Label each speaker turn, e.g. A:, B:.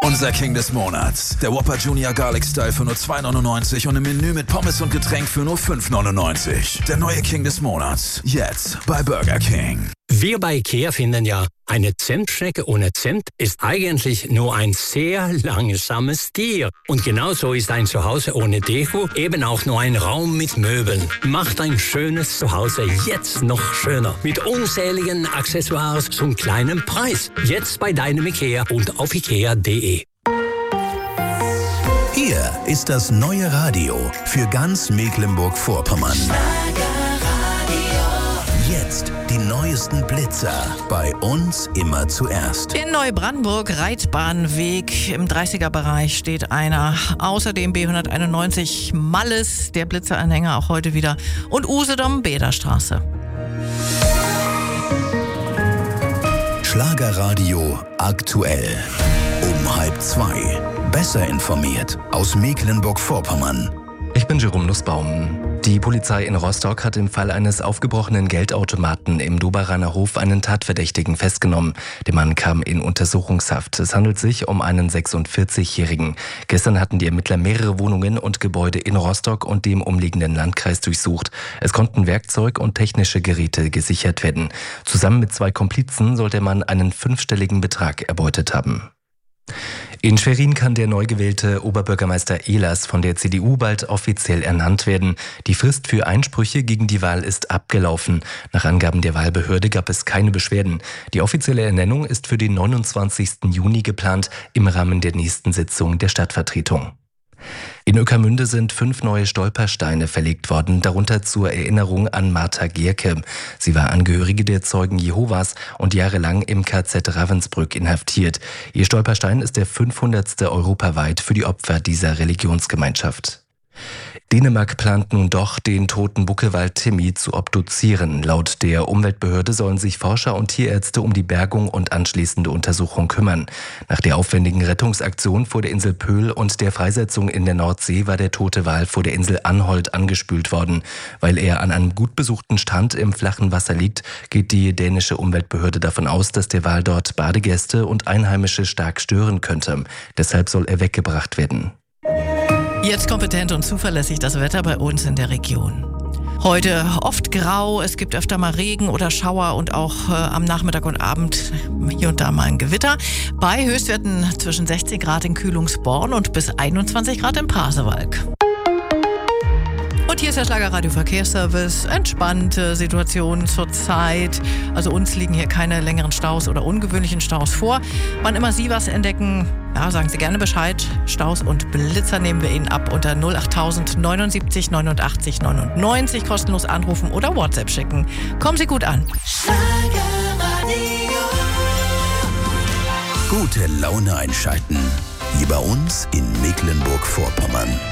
A: Unser King des Monats. Der Whopper Junior Garlic Style für nur 2,99 und im Menü mit Pommes und Getränk für nur 5,99. Der neue King des Monats. Jetzt bei Burger King.
B: Wir bei IKEA finden ja, eine Zimtschnecke ohne Zimt ist eigentlich nur ein sehr langsames Tier. Und genauso ist ein Zuhause ohne Deko eben auch nur ein Raum mit Möbeln. Macht ein schönes Zuhause jetzt noch schöner. Mit unzähligen Accessoires zum kleinen Preis. Jetzt bei deinem IKEA und auf ikea.de.
C: Hier ist das neue Radio für ganz Mecklenburg-Vorpommern. Jetzt die neuesten Blitzer. Bei uns immer zuerst.
D: In Neubrandenburg, Reitbahnweg im 30er-Bereich steht einer. Außerdem B191 Malles, der Blitzeranhänger auch heute wieder. Und Usedom, Bäderstraße.
C: Schlagerradio aktuell. Um 1:30. Besser informiert aus Mecklenburg-Vorpommern.
E: Ich bin Jerome Nussbaum. Die Polizei in Rostock hat im Fall eines aufgebrochenen Geldautomaten im Doberaner Hof einen Tatverdächtigen festgenommen. Der Mann kam in Untersuchungshaft. Es handelt sich um einen 46-Jährigen. Gestern hatten die Ermittler mehrere Wohnungen und Gebäude in Rostock und dem umliegenden Landkreis durchsucht. Es konnten Werkzeug und technische Geräte gesichert werden. Zusammen mit 2 Komplizen soll der Mann einen 5-stelligen Betrag erbeutet haben. In Schwerin kann der neu gewählte Oberbürgermeister Ehlers von der CDU bald offiziell ernannt werden. Die Frist für Einsprüche gegen die Wahl ist abgelaufen. Nach Angaben der Wahlbehörde gab es keine Beschwerden. Die offizielle Ernennung ist für den 29. Juni geplant, im Rahmen der nächsten Sitzung der Stadtvertretung. In Ueckermünde sind 5 neue Stolpersteine verlegt worden, darunter zur Erinnerung an Martha Gierke. Sie war Angehörige der Zeugen Jehovas und jahrelang im KZ Ravensbrück inhaftiert. Ihr Stolperstein ist der 500. europaweit für die Opfer dieser Religionsgemeinschaft. Dänemark plant nun doch, den toten Buckelwal Timmy zu obduzieren. Laut der Umweltbehörde sollen sich Forscher und Tierärzte um die Bergung und anschließende Untersuchung kümmern. Nach der aufwendigen Rettungsaktion vor der Insel Pöhl und der Freisetzung in der Nordsee war der tote Wal vor der Insel Anholt angespült worden. Weil er an einem gut besuchten Strand im flachen Wasser liegt, geht die dänische Umweltbehörde davon aus, dass der Wal dort Badegäste und Einheimische stark stören könnte. Deshalb soll er weggebracht werden.
D: Jetzt kompetent und zuverlässig das Wetter bei uns in der Region. Heute oft grau, es gibt öfter mal Regen oder Schauer und auch am Nachmittag und Abend hier und da mal ein Gewitter. Bei Höchstwerten zwischen 16 Grad in Kühlungsborn und bis 21 Grad in Pasewalk. Und hier ist der Schlagerradio Verkehrsservice. Entspannte Situation zurzeit. Also uns liegen hier keine längeren Staus oder ungewöhnlichen Staus vor. Wann immer Sie was entdecken, ja, sagen Sie gerne Bescheid. Staus und Blitzer nehmen wir Ihnen ab unter 08000 79 89 99. Kostenlos anrufen oder WhatsApp schicken. Kommen Sie gut an.
C: Schlagerradio. Gute Laune einschalten. Hier bei uns in Mecklenburg-Vorpommern.